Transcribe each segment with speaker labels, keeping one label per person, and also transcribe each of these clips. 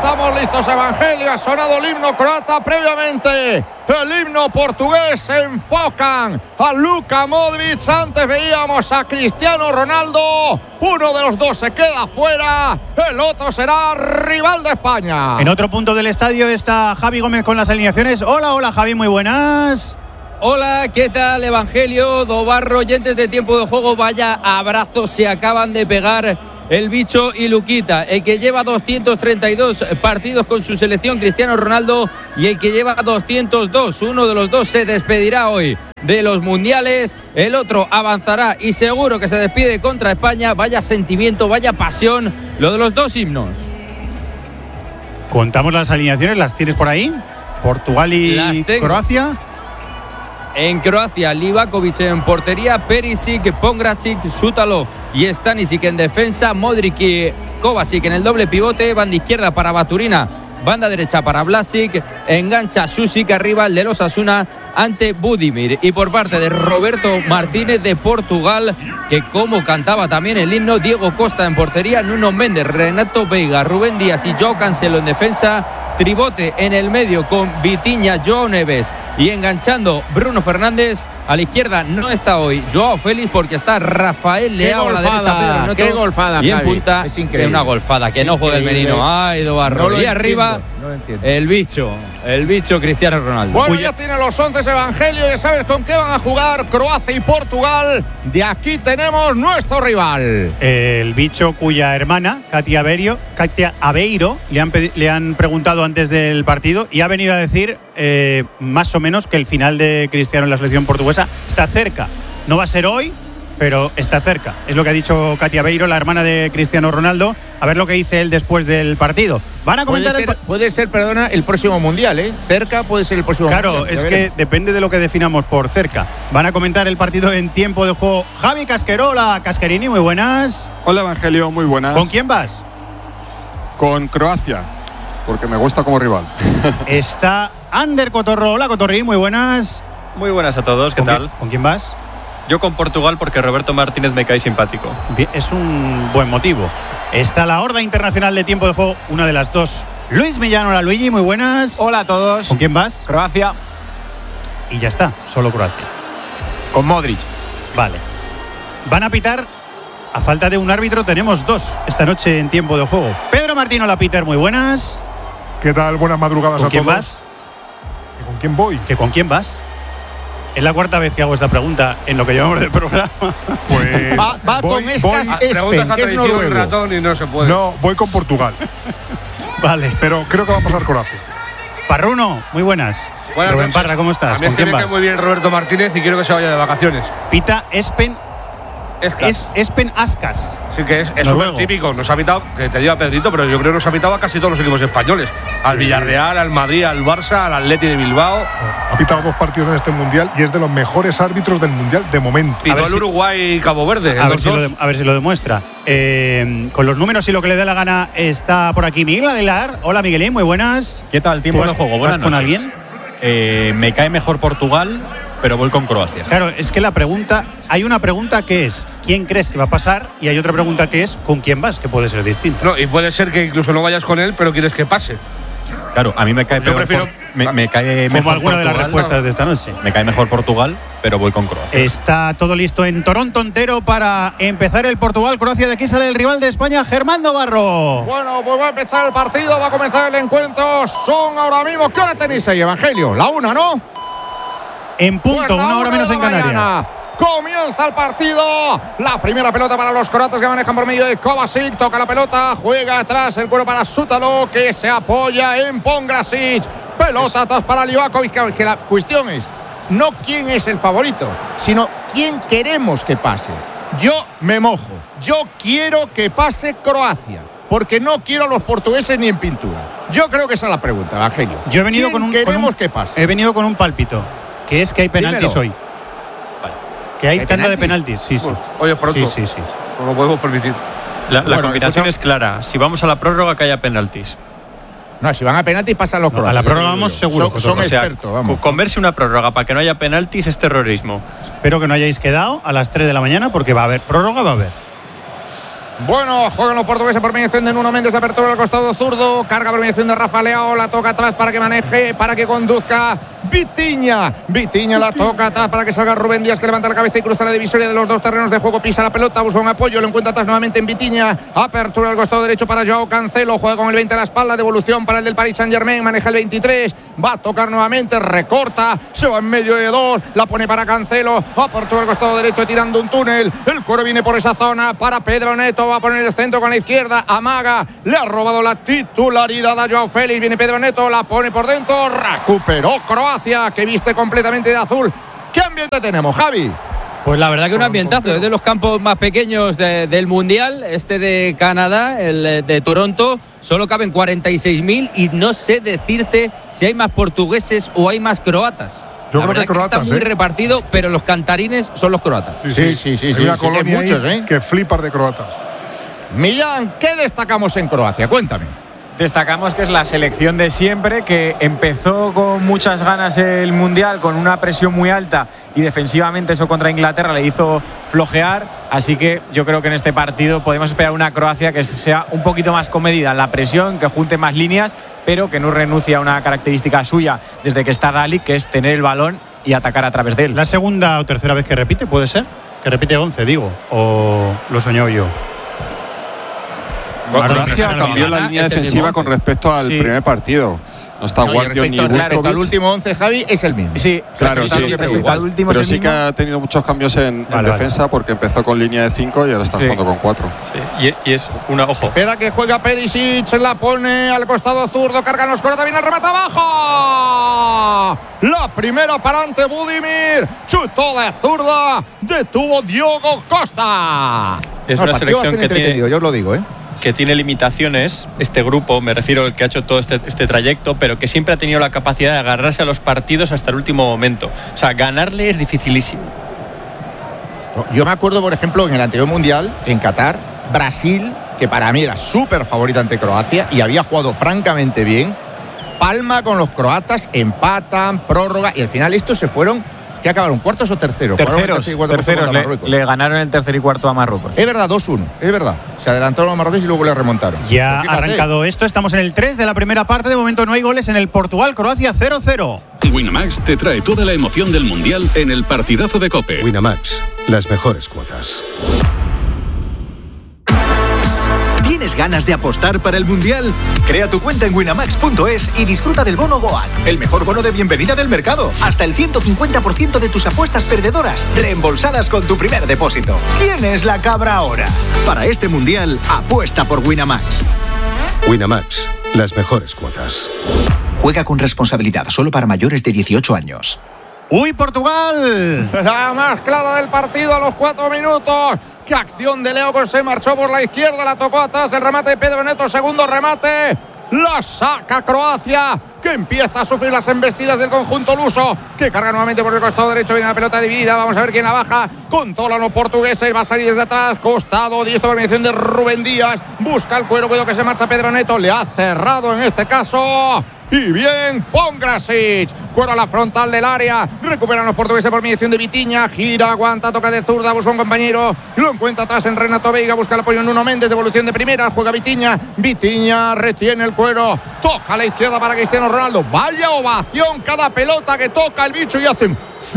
Speaker 1: estamos listos, Evangelio. Ha sonado el himno croata previamente. El himno portugués. Se enfocan a Luka Modric. Antes veíamos a Cristiano Ronaldo. Uno de los dos se queda fuera. El otro será rival de España.
Speaker 2: En otro punto del estadio está Javi Gómez con las alineaciones. Hola Javi, muy buenas.
Speaker 3: Hola, ¿qué tal, Evangelio? Dobarro, oyentes de Tiempo de Juego, vaya abrazos se acaban de pegar el Bicho y Luquita. El que lleva 232 partidos con su selección, Cristiano Ronaldo, y el que lleva 202. Uno de los dos se despedirá hoy de los mundiales, el otro avanzará y seguro que se despide contra España. Vaya sentimiento, vaya pasión, lo de los dos himnos.
Speaker 2: Contamos las alineaciones, ¿las tienes por ahí? Portugal y Croacia.
Speaker 3: En Croacia, Livakovic en portería, Perisic, Pongracic, Sútalo y Stanisic en defensa, Modric y Kovacic en el doble pivote, banda izquierda para Baturina, banda derecha para Vlasic, engancha Susic arriba, el de los Osasuna ante Budimir. Y por parte de Roberto Martínez de Portugal, que como cantaba también el himno, Diego Costa en portería, Nuno Méndez, Renato Veiga, Rubén Díaz y Joao Cancelo en defensa, tribote en el medio con Vitinha, Joao Neves y enganchando Bruno Fernández. A la izquierda no está hoy Joao Félix porque está Rafael Leao. A la derecha Pedro Neto.
Speaker 1: Qué golfada,
Speaker 3: y en
Speaker 1: Javi.
Speaker 3: punta
Speaker 1: Es increíble.
Speaker 3: una golfada que no juega el Merino. Ay, Dobarro.
Speaker 1: No
Speaker 3: y arriba el bicho Cristiano Ronaldo.
Speaker 1: Bueno, ya tiene los 11 Evangelio. Ya sabes con qué van a jugar Croacia y Portugal. De aquí tenemos nuestro rival.
Speaker 2: El Bicho, cuya hermana, Katia Aveiro, le han preguntado antes del partido y ha venido a decir más o menos que el final de Cristiano en la selección portuguesa está cerca. No va a ser hoy, pero está cerca. Es lo que ha dicho Katia Aveiro, la hermana de Cristiano Ronaldo. A ver lo que dice él después del partido. Van a comentar
Speaker 1: puede ser, perdona, el próximo mundial, ¿eh? Cerca puede ser el próximo mundial.
Speaker 2: Claro, es que depende de lo que definamos por cerca. Van a comentar el partido en Tiempo de Juego Javi Casquerola. Casquerini, muy buenas.
Speaker 4: Hola, Evangelio, muy buenas.
Speaker 2: ¿Con quién vas?
Speaker 4: Con Croacia, porque me gusta como rival.
Speaker 2: Está Ander Cotorro. Hola, Cotorri, muy buenas.
Speaker 5: Muy buenas a todos, ¿qué tal?
Speaker 2: ¿Con quién vas?
Speaker 5: Yo con Portugal porque Roberto Martínez me cae simpático.
Speaker 2: Bien, es un buen motivo. Está la horda internacional de Tiempo de Juego, una de las dos. Luis Millán, hola Luigi, muy buenas.
Speaker 6: Hola a todos.
Speaker 2: ¿Con quién vas?
Speaker 6: Croacia.
Speaker 2: Y ya está, solo Croacia.
Speaker 6: Con Modric.
Speaker 2: Vale. Van a pitar, a falta de un árbitro, tenemos dos esta noche en Tiempo de Juego. Pedro Martín, hola Peter, muy buenas.
Speaker 7: ¿Qué tal? Buenas madrugadas a todos.
Speaker 2: ¿Con quién vas?
Speaker 7: ¿Con quién voy?
Speaker 2: ¿Que con quién vas? Es la cuarta vez que hago esta pregunta en lo que llevamos del programa.
Speaker 7: Pues
Speaker 1: va con Eskas Espen, que es noruego.
Speaker 8: Ratón y no se puede.
Speaker 7: No, voy con Portugal.
Speaker 2: Vale.
Speaker 7: Pero creo que va a pasar Croacia.
Speaker 2: Parruno, muy buenas.
Speaker 8: Buenas
Speaker 2: Rubén
Speaker 8: noches.
Speaker 2: Parra, ¿cómo estás?
Speaker 8: A mí es
Speaker 2: ¿Con
Speaker 8: que
Speaker 2: quién
Speaker 8: me cae
Speaker 2: vas?
Speaker 8: muy bien Roberto Martínez y quiero que se vaya de vacaciones.
Speaker 2: Pita Espen. Espen Askas.
Speaker 8: Sí que es
Speaker 2: noruego.
Speaker 8: súper típico. Nos ha pitado, que te diga Pedrito, pero yo creo que nos ha pitado a casi todos los equipos españoles. Al Villarreal, al Madrid, al Barça, al Atleti de Bilbao.
Speaker 7: Ha pitado 2 partidos en este mundial y es de los mejores árbitros del mundial de momento.
Speaker 8: Pitó el Uruguay y Cabo Verde.
Speaker 2: A ver si lo demuestra. Con los números y lo que le dé la gana está por aquí Miguel Aguilar. Hola Miguelín, muy buenas.
Speaker 9: ¿Qué tal? Tiempo de juego. Buenas
Speaker 2: noches. ¿Con alguien?
Speaker 9: Me cae mejor Portugal, pero voy con Croacia.
Speaker 2: Claro, es que hay una pregunta que es ¿quién crees que va a pasar? Y hay otra pregunta que es ¿con quién vas? Que puede ser distinto.
Speaker 8: No, y puede ser que incluso no vayas con él, pero quieres que pase.
Speaker 9: Claro, a mí me cae
Speaker 8: Yo prefiero
Speaker 9: me cae
Speaker 2: como
Speaker 9: mejor
Speaker 2: alguna de las
Speaker 9: Portugal,
Speaker 2: respuestas de esta noche.
Speaker 9: Me cae mejor Portugal, pero voy con Croacia.
Speaker 2: Está todo listo en Toronto entero para empezar el Portugal-Croacia. De aquí sale el rival de España, Germán Navarro.
Speaker 1: Bueno, pues va a empezar el partido, va a comenzar el encuentro. Son ahora mismo, ¿qué hora tenéis ahí, Evangelio? La 1, ¿no?
Speaker 2: En punto,
Speaker 1: Pues
Speaker 2: una hora menos en Canarias.
Speaker 1: Comienza el partido. La primera pelota para los croatas que manejan por medio de Kovacic. Toca la pelota, juega atrás el cuero para Sútalo, que se apoya en Pongracic. Pelota atrás para Livakovic. Que la cuestión es no quién es el favorito, sino quién queremos que pase. Yo me mojo. Yo quiero que pase Croacia, porque no quiero a los portugueses ni en pintura. Yo creo que esa es la pregunta, Evangelio.
Speaker 2: Yo he venido
Speaker 1: queremos que pase.
Speaker 2: He venido con un pálpito, que es que hay penaltis
Speaker 1: Dímelo.
Speaker 2: hoy. Que hay tanda de penaltis, sí.
Speaker 8: Oye, pronto.
Speaker 2: Sí.
Speaker 8: No lo podemos permitir.
Speaker 5: La combinación es clara. Si vamos a la prórroga, que haya penaltis.
Speaker 1: No, si van a penaltis pasan los croatas.
Speaker 2: A la prórroga vamos seguro.
Speaker 1: Son
Speaker 5: O sea,
Speaker 1: expertos, vamos.
Speaker 5: con verse una prórroga para que no haya penaltis es terrorismo.
Speaker 2: Espero que no hayáis quedado a las 3 de la mañana porque va a haber prórroga, va a haber.
Speaker 1: Bueno, juegan los portugueses por mediación de Nuno Méndez, apertura al costado zurdo, carga por mediación de Rafa Leao, la toca atrás para que maneje, para que conduzca Vitinha la toca atrás para que salga Rubén Díaz, que levanta la cabeza y cruza la divisoria de los dos terrenos de juego, pisa la pelota, busca un apoyo, lo encuentra atrás nuevamente en Vitinha, apertura al costado derecho para Joao Cancelo, juega con el 20 a la espalda, devolución para el del Paris Saint-Germain, maneja el 23, va a tocar nuevamente, recorta, se va en medio de dos, la pone para Cancelo, apertura al costado derecho tirando un túnel, el cuero viene por esa zona para Pedro Neto, va a poner el centro con la izquierda, amaga, le ha robado la titularidad a Joao Félix, viene Pedro Neto, la pone por dentro, recuperó Croacia, que viste completamente de azul. ¿Qué ambiente tenemos, Javi?
Speaker 3: Pues la verdad que un ambientazo, es de los campos más pequeños del Mundial, este de Canadá, el de Toronto, solo caben 46.000 y no sé decirte si hay más portugueses o hay más croatas.
Speaker 7: Yo creo que croatas,
Speaker 3: está muy repartido, pero los cantarines son los croatas.
Speaker 7: Sí. Hay una colonia
Speaker 1: muchos,
Speaker 7: que flipas de croatas.
Speaker 1: Millán, ¿qué destacamos en Croacia? Cuéntame.
Speaker 6: Destacamos que es la selección de siempre, que empezó con muchas ganas el Mundial, con una presión muy alta y defensivamente eso contra Inglaterra le hizo flojear, así que yo creo que en este partido podemos esperar una Croacia que sea un poquito más comedida en la presión, que junte más líneas, pero que no renuncie a una característica suya desde que está Dalic, que es tener el balón y atacar a través de él.
Speaker 2: ¿La segunda o tercera vez que repite, puede ser? Que repite 11, digo, o lo soñó yo.
Speaker 4: Croacia cambió la línea defensiva con respecto al primer partido. No está Guardiol ni Vuskovic.
Speaker 1: El último 11, Javi, es el mismo.
Speaker 6: Sí,
Speaker 4: claro, sí. Pero sí que ha tenido muchos cambios en defensa, porque empezó con línea de 5 y ahora está jugando con 4.
Speaker 5: Sí. Y es una, ojo.
Speaker 1: Espera que juega Perisic, la pone al costado zurdo, cargan los croatas, viene el remate abajo. La primera para ante Budimir, chutó de zurda, detuvo Diogo Costa.
Speaker 5: Es una selección que tiene,
Speaker 1: yo os lo digo,
Speaker 5: que tiene limitaciones, este grupo, me refiero al que ha hecho todo este trayecto, pero que siempre ha tenido la capacidad de agarrarse a los partidos hasta el último momento. O sea, ganarle es dificilísimo.
Speaker 1: Yo me acuerdo, por ejemplo, en el anterior Mundial, en Qatar, Brasil, que para mí era súper favorita ante Croacia y había jugado francamente bien, palma con los croatas, empatan, prórroga, y al final estos se fueron. ¿Qué acabaron? ¿Cuartos o terceros?
Speaker 6: Terceros. Le ganaron el tercer y cuarto a Marruecos.
Speaker 1: Es verdad, 2-1, es verdad. Se adelantaron los marroquíes y luego le remontaron.
Speaker 2: Ya ha arrancado esto, estamos en el 3 de la primera parte. De momento no hay goles en el Portugal-Croacia 0-0.
Speaker 10: Winamax te trae toda la emoción del Mundial en el partidazo de COPE.
Speaker 11: Winamax, las mejores cuotas. ¿Tienes ganas de apostar para el Mundial? Crea tu cuenta en winamax.es y disfruta del bono Goal, el mejor bono de bienvenida del mercado. Hasta el 150% de tus apuestas perdedoras reembolsadas con tu primer depósito. ¿Quién es la cabra ahora? Para este Mundial, apuesta por Winamax.
Speaker 10: Winamax, las mejores cuotas.
Speaker 11: Juega con responsabilidad, solo para mayores de 18 años.
Speaker 2: ¡Uy, Portugal!
Speaker 1: La más clara del partido a los 4 minutos. ¡Qué acción de Leo, que se marchó por la izquierda! La tocó atrás, el remate de Pedro Neto, segundo remate. La saca Croacia, que empieza a sufrir las embestidas del conjunto luso, que carga nuevamente por el costado derecho, viene la pelota dividida, vamos a ver quién la baja, controlan los portugueses, va a salir desde atrás, costado, diestro por mediación de Rubén Díaz, busca el cuero, cuidado que se marcha Pedro Neto, le ha cerrado en este caso. Y bien, Pongrasic, cuero a la frontal del área, recuperan los portugueses por mediación de Vitinha, gira, aguanta, toca de zurda, busca un compañero, lo encuentra atrás en Renato Veiga, busca el apoyo en Nuno Méndez, devolución de primera, juega Vitinha retiene el cuero, toca a la izquierda para Cristiano Ronaldo, vaya ovación cada pelota que toca el bicho y hacen ¡sí!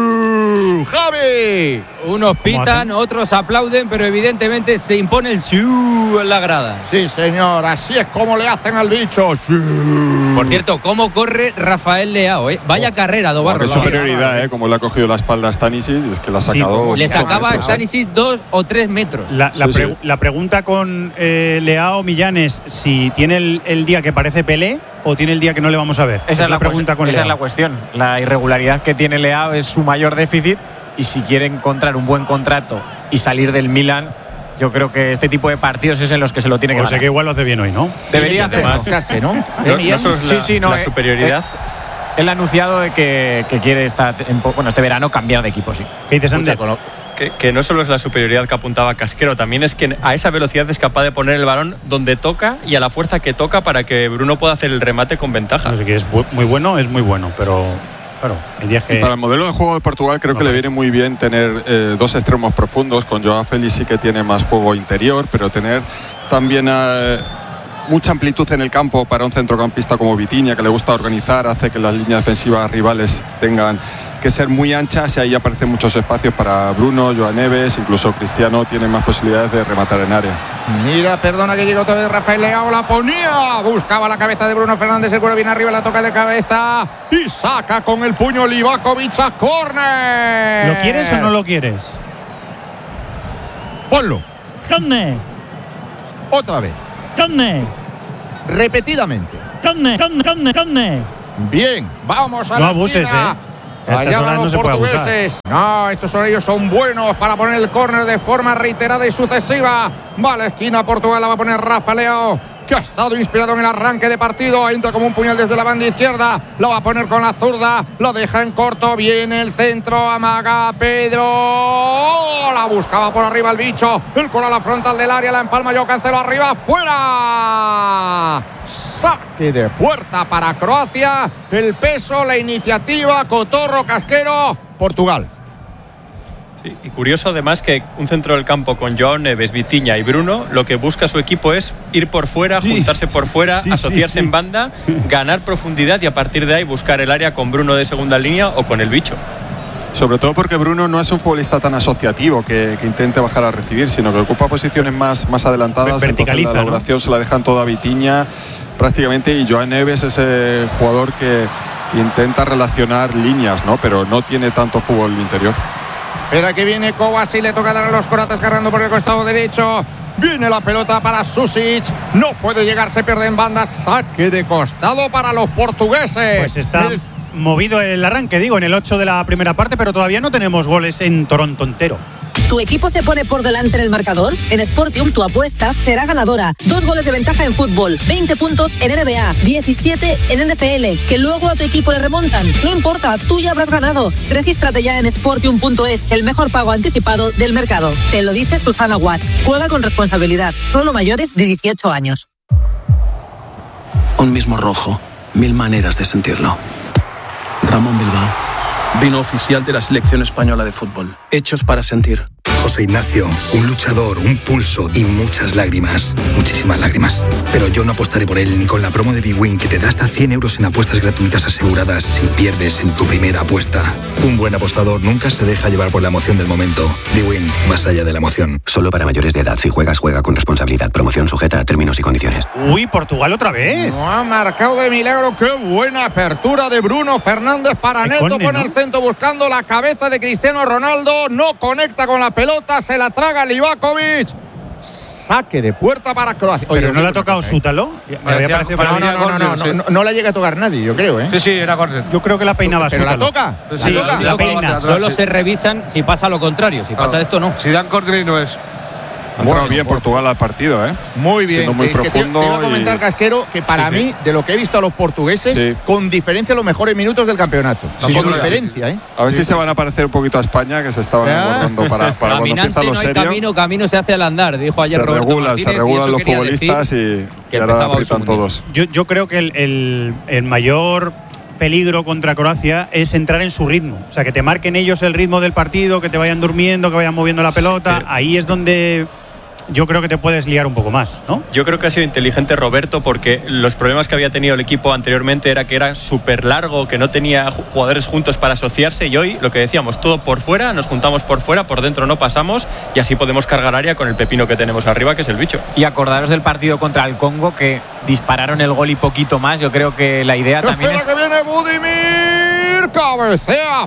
Speaker 1: ¡Javi!
Speaker 3: Unos pitan, otros aplauden, pero evidentemente se impone el ¡sí! En la grada.
Speaker 1: Sí, señor, así es como le hacen al bicho. ¡Sí!
Speaker 3: Por cierto, ¿cómo corre Rafael Leao? Vaya carrera, Dobarro.
Speaker 4: Qué superioridad, como le ha cogido la espalda a Stanisic, es que la ha sacado.
Speaker 3: Le sacaba a Stanisic 2 o 3 metros.
Speaker 2: La pregunta con Leao, Millán, es si tiene el día que parece Pelé o tiene el día que no le vamos a ver.
Speaker 6: Esa es la pregunta con Leao. Esa es la cuestión. La irregularidad que tiene Leao es su mayor déficit, y si quiere encontrar un buen contrato y salir del Milan, yo creo que este tipo de partidos es en los que se lo tiene que ganar.
Speaker 2: O sea que igual lo hace bien hoy, ¿no?
Speaker 6: Debería hacerse,
Speaker 1: ¿no?
Speaker 5: La superioridad.
Speaker 6: Él ha anunciado de que quiere este verano cambiar de equipo, sí.
Speaker 2: ¿Qué dices, Ander?
Speaker 5: Que no solo es la superioridad que apuntaba Casquero, también es que a esa velocidad es capaz de poner el balón donde toca y a la fuerza que toca para que Bruno pueda hacer el remate con ventaja.
Speaker 2: No sé, que es muy bueno, pero Claro, hay días que...
Speaker 4: Y para el modelo de juego de Portugal creo que le viene muy bien tener dos extremos profundos. Con Joao Félix sí que tiene más juego interior, pero tener también mucha amplitud en el campo para un centrocampista como Vitinha, que le gusta organizar, hace que las líneas defensivas rivales tengan que ser muy anchas, y ahí aparecen muchos espacios para Bruno, Joao Neves, incluso Cristiano tiene más posibilidades de rematar en área.
Speaker 1: Mira, perdona que llegó otra vez Rafael Leao, la ponía, buscaba la cabeza de Bruno Fernández, el cuero viene arriba, la toca de cabeza y saca con el puño Livakovic a córner.
Speaker 2: ¿Lo quieres o no lo quieres?
Speaker 1: Ponlo.
Speaker 2: ¡Córner!
Speaker 1: Otra vez.
Speaker 2: ¡Córner!
Speaker 1: Repetidamente.
Speaker 2: ¡Córner!
Speaker 1: Bien, vamos a
Speaker 2: no
Speaker 1: la
Speaker 2: abuses,
Speaker 1: esquina. Allá van los portugueses. No, estos ellos son buenos para poner el córner de forma reiterada y sucesiva. Va a la esquina Portugal, la va a poner Rafa Leao, que ha estado inspirado en el arranque de partido. Entra como un puñal desde la banda izquierda. La va a poner con la zurda. Lo deja en corto. Viene el centro. Amaga Pedro. La buscaba por arriba el bicho. El coro a la frontal del área. La empalma yo Cancelo arriba. ¡Fuera! Saque de puerta para Croacia. El peso, la iniciativa. Cotorro, Casquero. Portugal.
Speaker 5: Sí, y curioso además que un centro del campo con Joao Neves, Vitinha y Bruno, lo que busca su equipo es ir por fuera, juntarse por fuera, asociarse en banda, ganar profundidad y a partir de ahí buscar el área con Bruno de segunda línea o con el bicho.
Speaker 4: Sobre todo porque Bruno no es un futbolista tan asociativo que intente bajar a recibir, sino que ocupa posiciones más adelantadas. Entonces la elaboración, ¿no?, se la dejan toda a Vitinha prácticamente, y Joao Neves es ese jugador que intenta relacionar líneas, ¿no?, pero no tiene tanto fútbol interior.
Speaker 1: Espera que viene Kovacic, le toca dar a los croatas cargando por el costado derecho. Viene la pelota para Susic, no puede llegar, se pierde en banda. Saque de costado para los portugueses.
Speaker 2: Pues está movido el arranque, digo, en el 8 de la primera parte, pero todavía no tenemos goles en Toronto entero.
Speaker 12: ¿Tu equipo se pone por delante en el marcador? En Sportium tu apuesta será ganadora. 2 goles de ventaja en fútbol, 20 puntos en NBA, 17 en NFL, que luego a tu equipo le remontan. No importa, tú ya habrás ganado. Regístrate ya en Sportium.es, el mejor pago anticipado del mercado. Te lo dice Susana Guas. Juega con responsabilidad, solo mayores de 18 años.
Speaker 13: Un mismo rojo, 1000 maneras de sentirlo. Ramón Bilbao, vino oficial de la selección española de fútbol. Hechos para sentir.
Speaker 14: José Ignacio, un luchador, un pulso y muchas lágrimas. Muchísimas lágrimas. Pero yo no apostaré por él ni con la promo de bwin, que te da hasta 100 euros en apuestas gratuitas aseguradas si pierdes en tu primera apuesta. Un buen apostador nunca se deja llevar por la emoción del momento. bwin, más allá de la emoción.
Speaker 15: Solo para mayores de edad. Si juegas, juega con responsabilidad. Promoción sujeta a términos y condiciones.
Speaker 2: Uy, Portugal otra vez.
Speaker 1: No ha marcado de milagro. Qué buena apertura de Bruno Fernández para Neto. Pone el centro buscando la cabeza de Cristiano Ronaldo. No conecta con la pelota. Se la traga Livakovic. Saque de puerta para Croacia.
Speaker 2: Oye, pero no le ha tocado Sútalo.
Speaker 1: No la llega a tocar nadie, yo creo, ¿eh?
Speaker 8: Sí, era córner.
Speaker 2: Yo creo que la peinaba
Speaker 1: Sútalo. ¿Pero la toca?
Speaker 3: Sí, la peina. Solo se revisan si pasa lo contrario. Si pasa esto, no.
Speaker 8: Si dan córner, no es.
Speaker 4: Ha entrado bien Portugal al partido, ¿eh?
Speaker 1: Muy bien.
Speaker 4: Siendo muy profundo.
Speaker 1: Te iba a comentar, Casquero, que para mí, de lo que he visto a los portugueses, con diferencia los mejores minutos del campeonato. Con diferencia, ¿eh?
Speaker 4: A ver si se van a parecer un poquito a España, que se estaban abordando para cuando empieza lo serio.
Speaker 3: Camino se hace al andar, dijo ayer Roberto Martínez.
Speaker 4: Se regulan los futbolistas y ahora aprietan todos.
Speaker 2: Yo creo que el mayor peligro contra Croacia es entrar en su ritmo, o sea, que te marquen ellos el ritmo del partido, que te vayan durmiendo, que vayan moviendo la pelota. Ahí es donde yo creo que te puedes liar un poco más, ¿no?
Speaker 5: Yo creo que ha sido inteligente Roberto, porque los problemas que había tenido el equipo anteriormente era que era súper largo, que no tenía jugadores juntos para asociarse, y hoy lo que decíamos, todo por fuera, nos juntamos por fuera, por dentro no pasamos, y así podemos cargar área con el pepino que tenemos arriba, que es el bicho.
Speaker 6: Y acordaros del partido contra el Congo, que dispararon el gol y poquito más. Yo creo que la idea también es...
Speaker 1: que viene Budimir, cabecea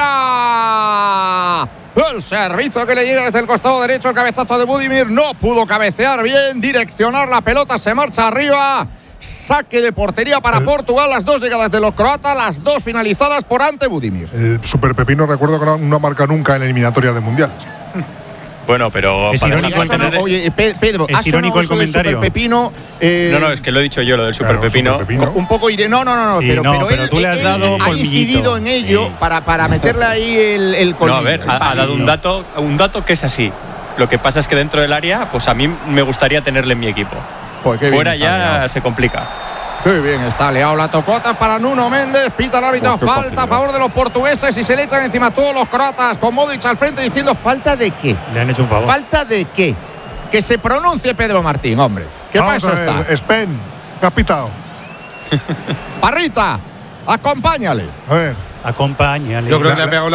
Speaker 1: fuera. El servicio que le llega desde el costado derecho, el cabezazo de Budimir, no pudo cabecear bien, direccionar la pelota, se marcha arriba. Saque de portería para Portugal, las 2 llegadas de los croatas, las 2 finalizadas por ante Budimir.
Speaker 7: El Super Pepino, recuerdo que no ha marcado nunca en eliminatorias de mundiales.
Speaker 5: Bueno, pero
Speaker 2: es irónico el comentario.
Speaker 1: Oye, Pedro,
Speaker 2: es irónico el comentario.
Speaker 1: Super Pepino,
Speaker 5: no, es que lo he dicho yo, lo del Super Pepino.
Speaker 1: Un poco no,
Speaker 2: sí,
Speaker 1: pero
Speaker 2: él, tú le has dado
Speaker 1: ha incidido en ello para meterle ahí el colmillo.
Speaker 5: No, a ver, ha dado un dato que es así. Lo que pasa es que dentro del área, pues a mí me gustaría tenerle en mi equipo.
Speaker 1: Joder,
Speaker 5: fuera ya se complica.
Speaker 1: Qué bien está, le ha dado la tocota para Nuno Méndez, pita el árbitro, falta a favor de los portugueses y se le echan encima a todos los croatas con Modric al frente diciendo ¿falta de qué?
Speaker 2: Le han hecho un favor.
Speaker 1: ¿Falta de qué? Que se pronuncie Pedro Martín, hombre. ¿Qué
Speaker 7: Vamos
Speaker 1: pasa
Speaker 7: a ver,
Speaker 1: está?
Speaker 7: Spen, ¿qué has pitado?
Speaker 1: Parrita, acompáñale.
Speaker 7: A ver.
Speaker 2: Acompáñale.
Speaker 8: Yo creo que le ha pegado